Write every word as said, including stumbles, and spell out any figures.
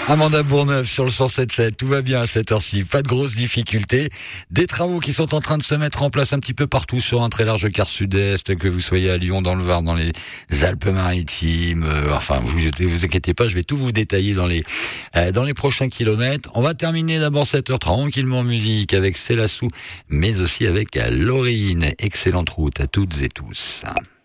Amanda Bourneuf sur le cent sept sept, tout va bien à cette heure-ci, pas de grosses difficultés. Des travaux qui sont en train de se mettre en place un petit peu partout sur un très large quart sud-est, que vous soyez à Lyon, dans le Var, dans les Alpes-Maritimes, euh, enfin vous vous inquiétez pas, je vais tout vous détailler dans les euh, dans les prochains kilomètres. On va terminer d'abord cette heure tranquillement en musique avec Célassou, mais aussi avec Laurine. Excellente route à toutes et tous.